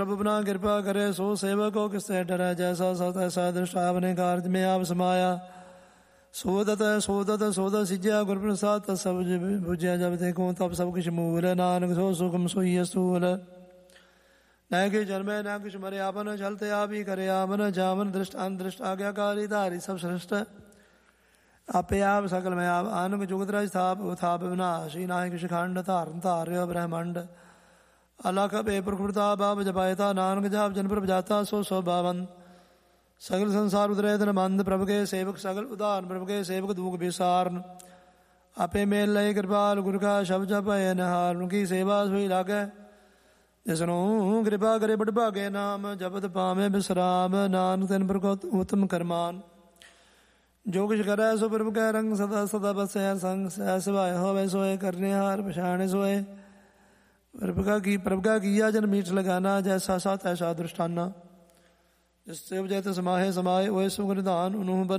ਪ੍ਰਭ ਬਨਾ ਕਿਰਪਾ ਕਰੇ ਸੋ ਸੇਵਕ ਹੋ ਕਿਸੈ ਡਰੈ। ਜੈਸਾ ਸਤ ਐਸਾ ਦ੍ਰਿਸ਼ਟਾ ਆਪਣੇ ਕਾਰਜ ਮੈਂ ਆਪ ਸਮਾਇਆ। ਸੋਦਤ ਸੋਦਤ ਸੋਦਤ ਸਿਜਿਆ ਗੁਰ ਪ੍ਰਸਾਦ ਤਤ ਸਭ ਬੁਝਿਆ। ਜਬ ਦੇਖੋ ਤਬ ਸਭ ਕੁਛ ਮੂਲ। ਨਾਨਕ ਸੋ ਸੁਖਮ ਸੋਈ ਅਸੂਲ। ਨਾ ਕਿ ਜਨਮੈ ਨਾ ਕੁਛ ਮਰੇ ਆਪਨ ਚਲਤੇ ਆਪ ਹੀ ਕਰੇ ਆਮਨ। ਜਾਮਨ ਦ੍ਰਿਸ਼ਟ ਅਨਦ੍ਰਿਸ਼ਟ ਆਗਿਆਕਾਰੀ ਧਾਰੀ ਸਭ ਸ੍ਰਿਸ਼ਟ। ਆਪੇ ਆਪ ਸਕਲ ਮੈਂ ਆਪ ਆਨੰਦ ਜੁਗਤ ਰਾਜ ਥਾਪ ਉਥਾਪ ਵਿਨਾਸ਼ੀ। ਨਾਹੀ ਕੁਛ ਖੰਡ ਧਾਰਨ ਧਾਰਿਓ ਬ੍ਰਹਮੰਡ। ਅਲਖ ਬੇ ਪ੍ਰਕ੍ਰਿਤਾ ਬਾਬ ਜਪਾਇਤਾ। ਨਾਨਕ ਜਾਪ ਜਨ ਪ੍ਰਭ ਜਾਤਾ ਸੋ ਸੋ ਬਾਵਨ। ਸਗਲ ਸੰਸਾਰ ਉਦਰੇ ਦਿਨ ਮੰਦ। ਪ੍ਰਭ ਕੇ ਸੇਵਕ ਸਗਲ ਉਦਾਹਰਨ। ਪ੍ਰਭ ਕੇ ਸੇਵਕ ਦੂਖ ਵਿਸਾਰਨ। ਆਪੇ ਮੇਲ ਲਏ ਕਿਰਪਾਲ ਗੁਰ ਕਾ ਸ਼ਬਦ ਜਪੈ ਨਿਹਾਲ। ਕੀ ਸੇਵਾ ਸੋਈ ਲਾਗੈ ਜਿਸਨੂੰ ਕਿਰਪਾ ਕਰੇ ਬੜ ਭਾਗੇ ਨਾਮ। ਜਪਤ ਪਾਵੇਂ ਬਿਸਰਾਮ ਨਾਨਕ ਤਿਨ ਪ੍ਰਕੋ ਉਤਮ ਕਰਮਾਨ। ਜੋ ਕਿਛ ਕਰੈ ਸੋ ਪ੍ਰਭ ਕੈ ਰੰਗ। ਸਦਾ ਸਦਾ ਬਸੈ ਸੰਗ ਸਹਿ ਸਭਾਇ ਹੋਵੇ ਸੋਏ। ਕਰਨੇ ਹਾਰ ਪਛਾਣੇ ਸੋਏ। ਪ੍ਰਭ ਕਾ ਕੀਆ ਜਨ ਮੀਠ ਲਗਾਨਾ। ਜੈਸਾ ਸਤ ਐਸਾ ਦ੍ਰਿਸ਼ਟਾਨਾ। ਜਿਸ ਤੇ ਜੈ ਤਿਸ ਸਮਾਹੇ ਸਮਾਏ। ਓਏ ਸੁਖ ਨਿਧਾਨ ਉਨਹੂ ਬਨ